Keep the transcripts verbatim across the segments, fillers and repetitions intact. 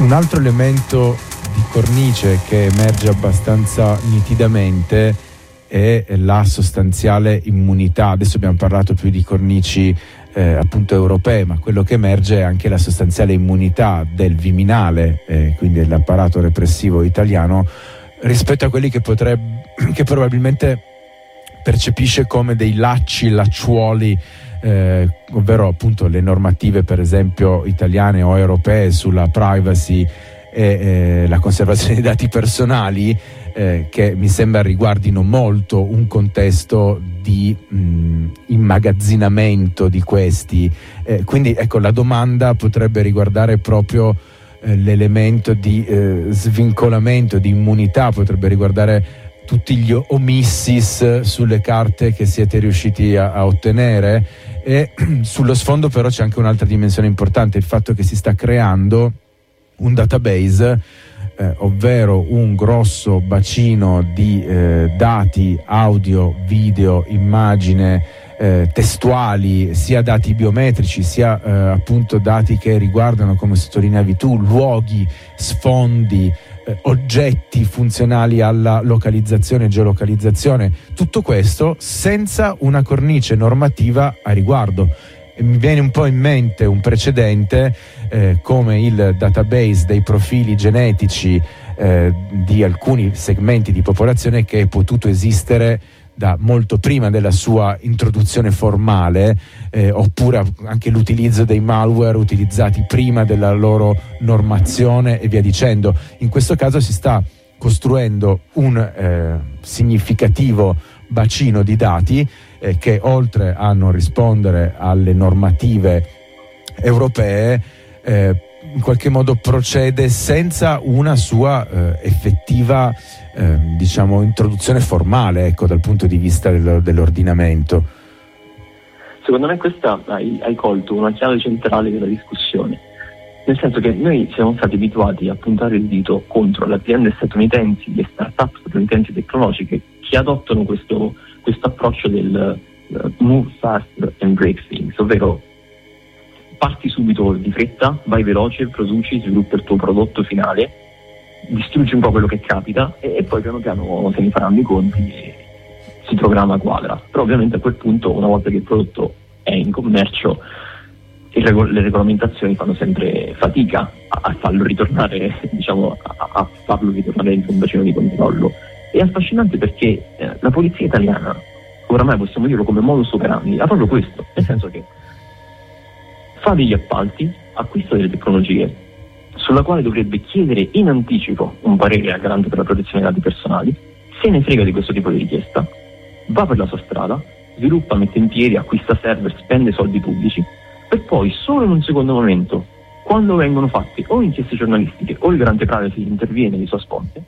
un altro elemento di cornice che emerge abbastanza nitidamente è la sostanziale immunità. Adesso abbiamo parlato più di cornici eh, appunto europee, ma quello che emerge è anche la sostanziale immunità del Viminale, eh, quindi dell'apparato repressivo italiano, rispetto a quelli che potrebbe, che probabilmente percepisce come dei lacci, lacciuoli, eh, ovvero appunto le normative per esempio italiane o europee sulla privacy e eh, la conservazione dei dati personali, eh, che mi sembra riguardino molto un contesto di mh, immagazzinamento di questi. Eh, quindi ecco, la domanda potrebbe riguardare proprio eh, l'elemento di eh, svincolamento, di immunità, potrebbe riguardare tutti gli omissis sulle carte che siete riusciti a, a ottenere. E sullo sfondo però c'è anche un'altra dimensione importante, il fatto che si sta creando un database, eh, ovvero un grosso bacino di eh, dati audio, video, immagine, eh, testuali, sia dati biometrici sia eh, appunto dati che riguardano, come sottolineavi tu, luoghi, sfondi, eh, oggetti funzionali alla localizzazione e geolocalizzazione, tutto questo senza una cornice normativa a riguardo. E mi viene un po' in mente un precedente eh, come il database dei profili genetici eh, di alcuni segmenti di popolazione, che è potuto esistere da molto prima della sua introduzione formale, eh, oppure anche l'utilizzo dei malware utilizzati prima della loro normazione e via dicendo. In questo caso si sta costruendo un eh, significativo bacino di dati eh, che, oltre a non rispondere alle normative europee, eh, in qualche modo procede senza una sua eh, effettiva eh, diciamo introduzione formale, ecco, dal punto di vista del, dell'ordinamento. Secondo me questa hai, hai colto una chiave centrale della discussione, nel senso che noi siamo stati abituati a puntare il dito contro le aziende statunitensi, le start-up statunitensi tecnologiche che adottano questo, questo approccio del uh, move fast and break things, ovvero parti subito di fretta, vai veloce, produci, sviluppi il tuo prodotto finale, distruggi un po' quello che capita e, e poi piano piano se ne faranno i conti e si programma quadra. Però ovviamente a quel punto, una volta che il prodotto è in commercio, il rego- le regolamentazioni fanno sempre fatica a, a farlo ritornare, diciamo, a, a farlo ritornare in un bacino di controllo. È affascinante perché eh, la polizia italiana, oramai possiamo dirlo come modus operandi, ha proprio questo, nel senso che fa degli appalti, acquista delle tecnologie sulla quale dovrebbe chiedere in anticipo un parere al garante per la protezione dei dati personali, se ne frega di questo tipo di richiesta, va per la sua strada, sviluppa, mette in piedi, acquista server, spende soldi pubblici, per poi solo in un secondo momento, quando vengono fatte o inchieste giornalistiche o il garante privacy interviene di sua sponte,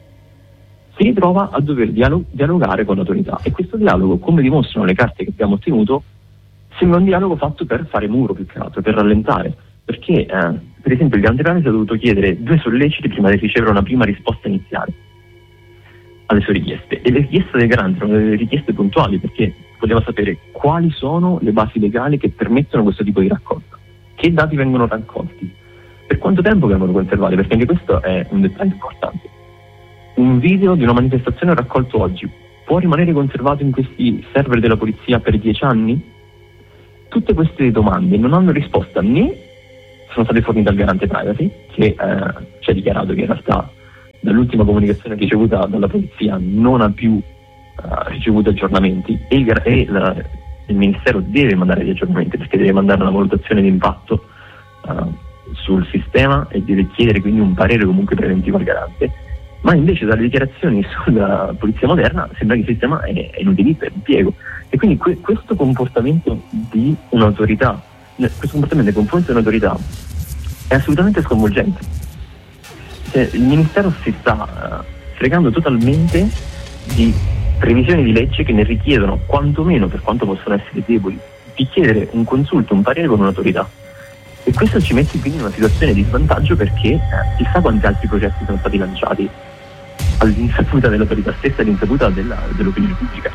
si ritrova a dover dialog- dialogare con l'autorità. E questo dialogo, come dimostrano le carte che abbiamo ottenuto, sembra un dialogo fatto per fare muro, più che altro, per rallentare, perché eh, per esempio il garante privacy ha dovuto chiedere due solleciti prima di ricevere una prima risposta iniziale alle sue richieste, e le richieste del garante erano delle richieste puntuali, perché voleva sapere quali sono le basi legali che permettono questo tipo di raccolta, che dati vengono raccolti, per quanto tempo vengono conservati, perché anche questo è un dettaglio importante. Un video di una manifestazione raccolto oggi può rimanere conservato in questi server della polizia per dieci anni? Tutte queste domande non hanno risposta, né sono state fornite dal garante privacy, che eh, ci ha dichiarato che in realtà dall'ultima comunicazione ricevuta dalla polizia non ha più uh, ricevuto aggiornamenti, e, il, e la, il Ministero deve mandare gli aggiornamenti, perché deve mandare una valutazione di impatto uh, sul sistema e deve chiedere quindi un parere comunque preventivo al garante. Ma invece dalle dichiarazioni sulla polizia moderna sembra che il sistema è, è inutilizzo, è impiego, e quindi que- questo comportamento di un'autorità, questo comportamento nei confronti di un'autorità è assolutamente sconvolgente. Cioè, il Ministero si sta uh, fregando totalmente di previsioni di legge che ne richiedono, quantomeno per quanto possono essere deboli, di chiedere un consulto, un parere con un'autorità. E questo ci mette quindi in una situazione di svantaggio, perché eh, chissà quanti altri progetti sono stati lanciati all'insaputa dell'autorità stessa, all'insaputa della, dell'opinione pubblica.